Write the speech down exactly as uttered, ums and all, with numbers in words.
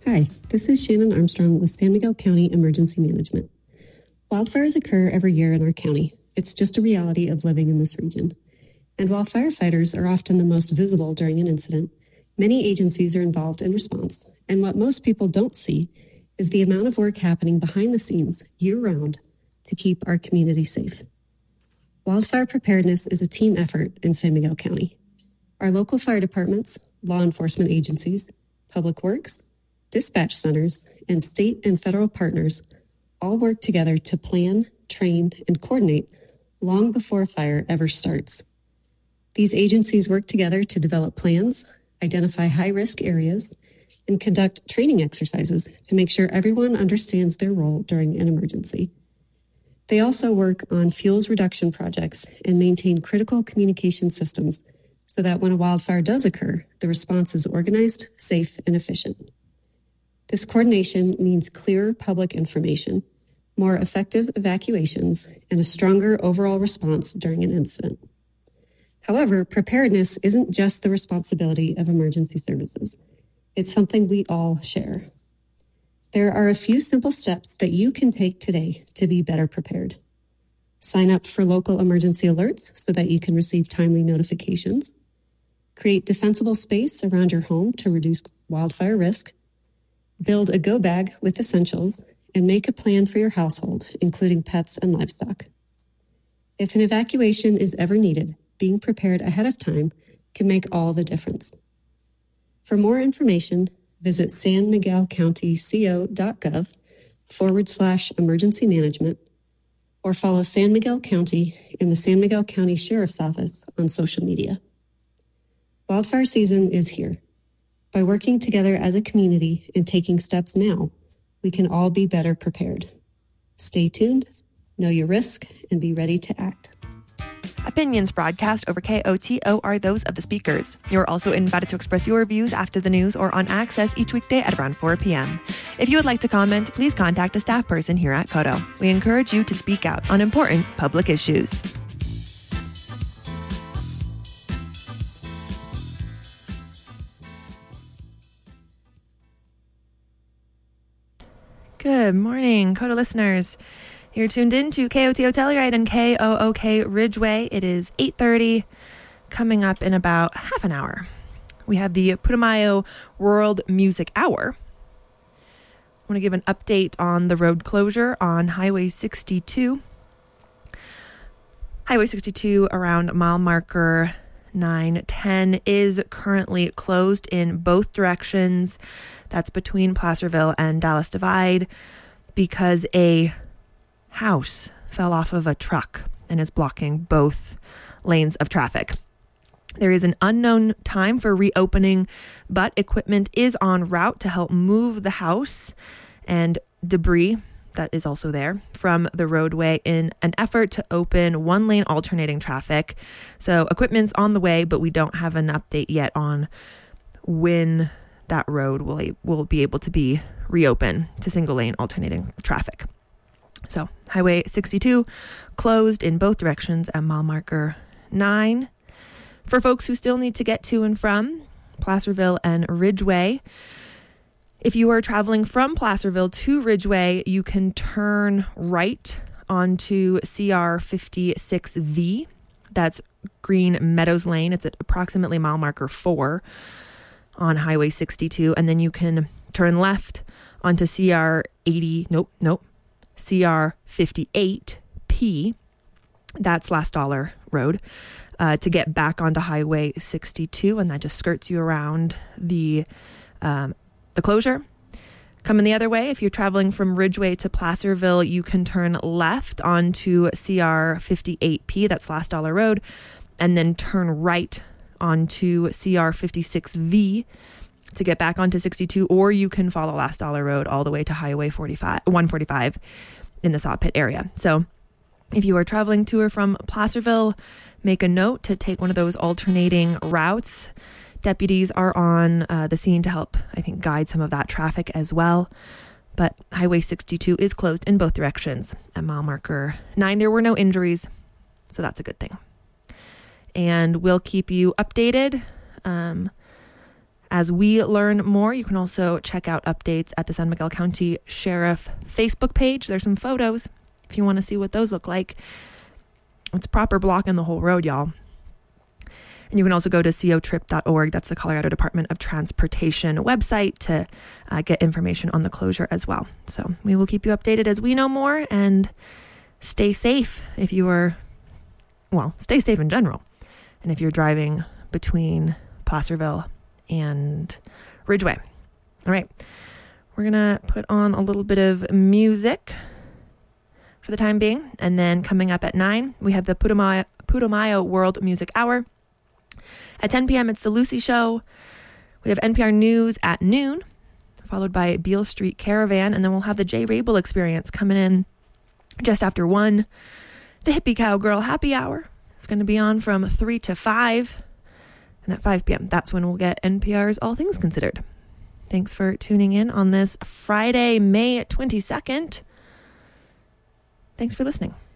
Hi, this is Shannon Armstrong with San Miguel County Emergency Management. Wildfires occur every year in our county. It's just a reality of living in this region. And while firefighters are often the most visible during an incident, many agencies are involved in response, and what most people don't see is the amount of work happening behind the scenes year-round to keep our community safe. Wildfire preparedness is a team effort in San Miguel County. Our local fire departments, law enforcement agencies, public works, dispatch centers, and state and federal partners all work together to plan, train, and coordinate long before a fire ever starts. These agencies work together to develop plans, identify high-risk areas, and conduct training exercises to make sure everyone understands their role during an emergency. They also work on fuels reduction projects and maintain critical communication systems so that when a wildfire does occur, the response is organized, safe, and efficient. This coordination means clearer public information, more effective evacuations, and a stronger overall response during an incident. However, preparedness isn't just the responsibility of emergency services. It's something we all share. There are a few simple steps that you can take today to be better prepared. Sign up for local emergency alerts so that you can receive timely notifications. Create defensible space around your home to reduce wildfire risk. Build a go bag with essentials and make a plan for your household, including pets and livestock. If an evacuation is ever needed, being prepared ahead of time can make all the difference. For more information, visit san miguel county co dot gov forward slash emergency management or follow San Miguel County and the San Miguel County Sheriff's Office on social media. Wildfire season is here. By working together as a community and taking steps now, we can all be better prepared. Stay tuned, know your risk, and be ready to act. Opinions broadcast over K O T O are those of the speakers. You're also invited to express your views after the news or on Access each weekday at around four p.m. If you would like to comment, please contact a staff person here at Koto. We encourage you to speak out on important public issues. Good morning, Koto listeners. You're tuned in to K O T O Telluride and K O O K Ridgeway. It is eight thirty, coming up in about half an hour. We have the Putumayo World Music Hour. I want to give an update on the road closure on Highway sixty-two. Highway sixty-two around mile marker nine ten is currently closed in both directions. That's between Placerville and Dallas Divide because a house fell off of a truck and is blocking both lanes of traffic. There is an unknown time for reopening, but equipment is en route to help move the house and debris that is also there from the roadway in an effort to open one lane alternating traffic. So equipment's on the way, but we don't have an update yet on when that road will, will be able to be reopened to single lane alternating traffic. So Highway sixty-two closed in both directions at mile marker nine. For folks who still need to get to and from Placerville and Ridgeway, if you are traveling from Placerville to Ridgeway, you can turn right onto C R fifty-six V. That's Green Meadows Lane. It's at approximately mile marker four on Highway sixty-two. And then you can turn left onto C R eighty. Nope, nope. C R fifty-eight P. That's Last Dollar Road. Uh, to get back onto Highway sixty-two, and that just skirts you around the um, the closure. Coming the other way, if you're traveling from Ridgeway to Placerville, you can turn left onto C R fifty-eight P, that's Last Dollar Road, and then turn right onto C R fifty-six V to get back onto sixty-two, or you can follow Last Dollar Road all the way to Highway forty-five, one forty-five in the Saw Pit area. So if you are traveling to or from Placerville, make a note to take one of those alternating routes. Deputies are on uh, the scene to help, I think, guide some of that traffic as well. But Highway sixty-two is closed in both directions at mile marker nine. There were no injuries, so that's a good thing. And we'll keep you updated um, As we learn more, you can also check out updates at the San Miguel County Sheriff Facebook page. There's some photos if you want to see what those look like. It's proper blocking the whole road, y'all. And you can also go to c o trip dot org. That's the Colorado Department of Transportation website to uh, get information on the closure as well. So we will keep you updated as we know more, and stay safe if you are, well, stay safe in general. And if you're driving between Placerville and Ridgeway. All right. We're going to put on a little bit of music for the time being. And then coming up at nine, we have the Putumayo, Putumayo World Music Hour. At ten p.m., it's the Lucy Show. We have N P R News at noon, followed by Beale Street Caravan. And then we'll have the Jay Rabel Experience coming in just after one. The Hippie Cowgirl Happy Hour is going to be on from three to five. And at five p.m., that's when we'll get N P R's All Things Considered. Thanks for tuning in on this Friday, May twenty-second. Thanks for listening.